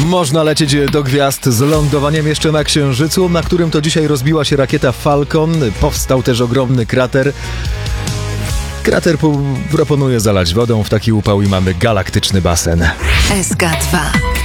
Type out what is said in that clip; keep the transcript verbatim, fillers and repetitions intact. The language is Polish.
Można lecieć do gwiazd z lądowaniem jeszcze na Księżycu, na którym to dzisiaj rozbiła się rakieta Falcon. Powstał też ogromny krater. Krater po- proponuje zalać wodą w taki upał i mamy galaktyczny basen. S K dwa.